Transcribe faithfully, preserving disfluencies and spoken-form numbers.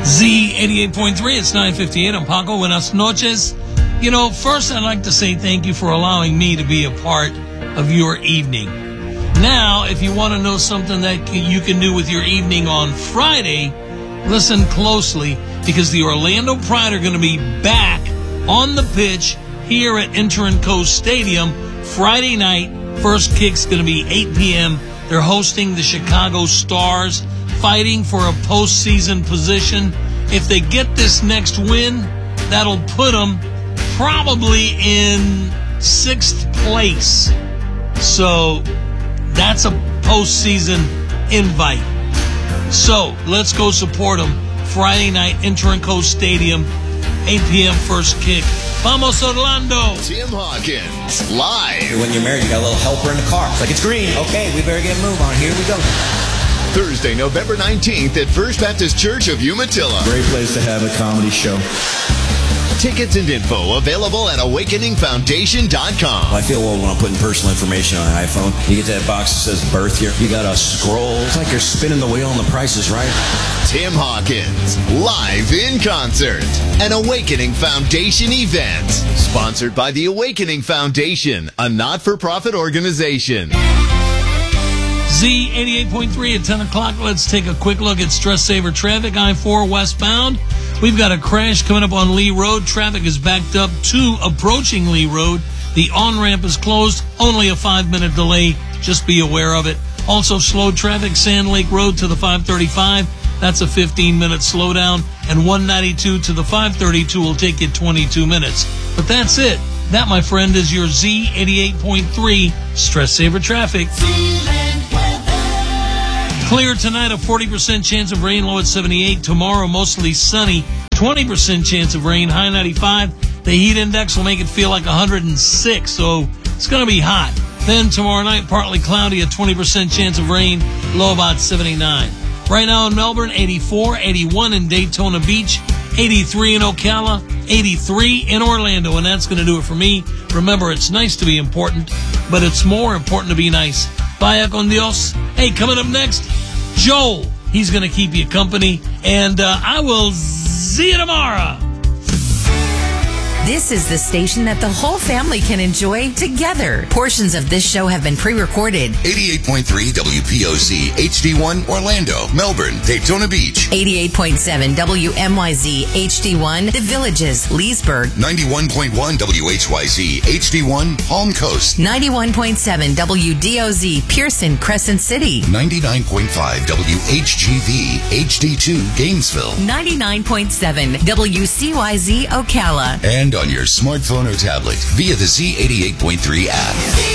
Z eighty-eight point three, it's nine fifty-eight. I'm Paco. Buenas noches. You know, first I'd like to say thank you for allowing me to be a part of your evening. Now, if you want to know something that you can do with your evening on Friday, listen closely, because the Orlando Pride are going to be back on the pitch here at Inter and Co Stadium Friday night. First kick's going to be eight p.m. They're hosting the Chicago Stars, fighting for a postseason position. If they get this next win, that'll put them probably in sixth place. So that's a postseason invite. So let's go support them Friday night, Inter and Co Stadium, eight p.m. first kick. Vamos Orlando! Tim Hawkins, live. When you're married, you got a little helper in the car. It's like, it's green. Okay, we better get a move on. Here we go. Thursday, November nineteenth at First Baptist Church of Umatilla. Great place to have a comedy show. Tickets and info available at awakening foundation dot com. I feel old when I'm putting personal information on an iPhone. You get that box that says birth year. You got to scroll. It's like you're spinning the wheel and the price is right. Tim Hawkins, live in concert. An Awakening Foundation event. Sponsored by the Awakening Foundation, a not-for-profit organization. Z eighty-eight point three at ten o'clock. Let's take a quick look at stress saver traffic. I four westbound. We've got a crash coming up on Lee Road. Traffic is backed up to approaching Lee Road. The on-ramp is closed. Only a five-minute delay. Just be aware of it. Also, slow traffic, Sand Lake Road to the five thirty-five. That's a fifteen-minute slowdown. And one ninety-two to the five thirty-two will take you twenty-two minutes. But that's it. That, my friend, is your Z eighty-eight point three stress saver traffic. Clear tonight, a forty percent chance of rain, low at seventy-eight. Tomorrow, mostly sunny, twenty percent chance of rain, high ninety-five. The heat index will make it feel like one hundred six, so it's going to be hot. Then tomorrow night, partly cloudy, a twenty percent chance of rain, low about seventy-nine. Right now in Melbourne, eighty-four, eighty-one in Daytona Beach, eighty-three in Ocala, eighty-three in Orlando, and that's going to do it for me. Remember, it's nice to be important, but it's more important to be nice. Vaya con Dios. Hey, coming up next, Joel. He's going to keep you company, and uh, I will see you tomorrow. This is the station that the whole family can enjoy together. Portions of this show have been pre-recorded. eighty-eight point three W P O Z H D one Orlando, Melbourne, Daytona Beach. eighty-eight point seven W M Y Z H D one The Villages, Leesburg. ninety-one point one W H Y Z H D one Palm Coast. ninety-one point seven W D O Z Pearson, Crescent City. ninety-nine point five W H G V H D two Gainesville. ninety-nine point seven W C Y Z Ocala. And on your smartphone or tablet via the Z eighty-eight point three app.